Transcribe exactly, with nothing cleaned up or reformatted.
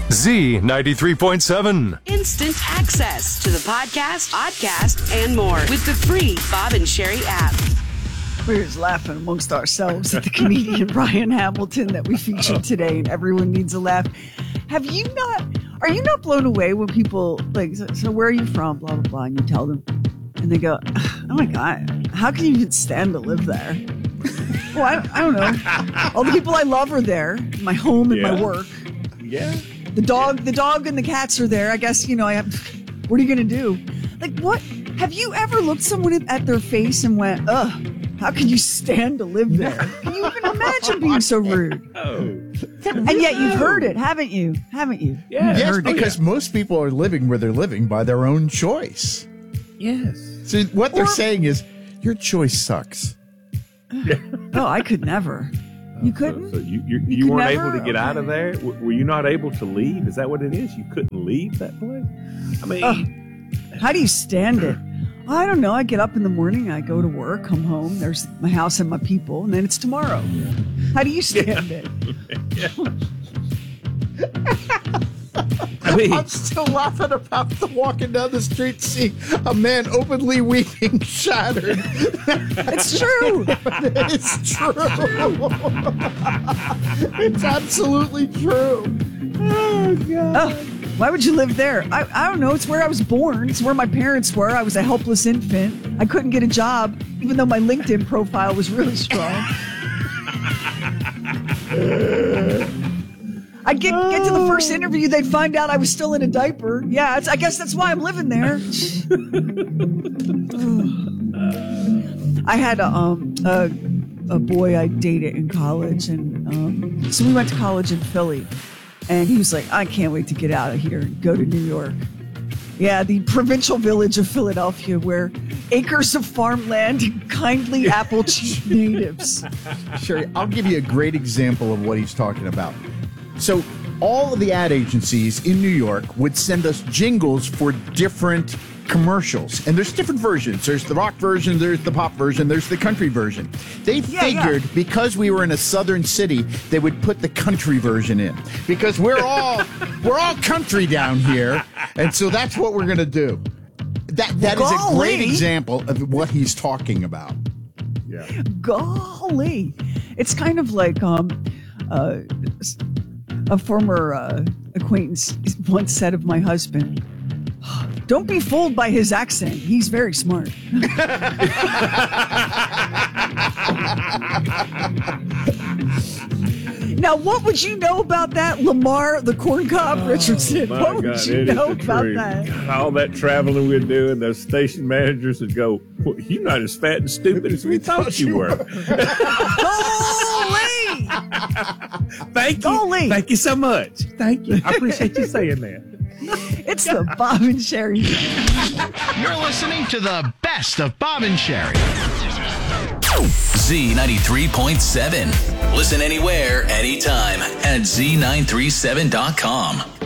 Z ninety-three point seven. Instant access to the podcast, podcast, and more with the free Bob and Sherry app. We're just laughing amongst ourselves at the comedian Ryan Hamilton that we featured today, and everyone needs a laugh. Have you not, are you not blown away when people, like, so, so where are you from, blah, blah, blah, and you tell them, and they go, oh my God, how can you even stand to live there? Well, I, I don't know. All the people I love are there, my home and Yeah. my work. Yeah. The dog, the dog and the cats are there. I guess, you know, I have, what are you going to do? Like, what? Have you ever looked someone at their face and went, ugh, how can you stand to live there? Can you even imagine being so rude? Oh. And yet you've heard it, haven't you? Haven't you? Yeah. Yes, Heard it. because most people are living where they're living by their own choice. Yes. So what they're Or- saying is, your choice sucks. Oh, I could never. You So, couldn't? so you you, You you could weren't never? able to get out of there? W- Were you not able to leave? Is that what it is? You couldn't leave that place? I mean, Ugh. How do you stand it? I don't know. I get up in the morning, I go to work, come home, there's my house and my people, and then it's tomorrow. How do you stand it? I mean, I'm still laughing about the walking down the street, seeing a man openly weeping, shattered. It's true. It's true. It's absolutely true. Oh, God. Oh, why would you live there? I, I don't know. It's where I was born. It's where my parents were. I was a helpless infant. I couldn't get a job, even though my LinkedIn profile was really strong. I'd get, get to the first interview, they'd find out I was still in a diaper. Yeah, it's, I guess that's why I'm living there. I had a, um, a, a boy I dated in college, and um, so we went to college in Philly. And he was like, I can't wait to get out of here and go to New York. Yeah, the provincial village of Philadelphia where acres of farmland and kindly apple cheek natives. Sherry, I'll give you a great example of what he's talking about. So all of the ad agencies in New York would send us jingles for different commercials. And there's different versions. There's the rock version, there's the pop version, there's the country version. They Yeah, figured yeah. because we were in a southern city, they would put the country version in. Because we're all we're all country down here. And so that's what we're gonna do. That that is a great Golly. example of what he's talking about. yeah. Golly. It's kind of like um, uh, a former uh, acquaintance once said of my husband, don't be fooled by his accent. He's very smart. Now, what would you know about that, Lamar the Corn Cob Richardson? My What would God, you it is know the about truth. that? God, all that traveling we're doing, those station managers would go, well, you're not as fat and stupid as we thought you were. Golly! Thank you. Golly. Thank you so much. Thank you. I appreciate you saying that. It's the Bob and Sherry. You're listening to the best of Bob and Sherry. Z ninety-three point seven. Listen anywhere, anytime at Z nine three seven dot com.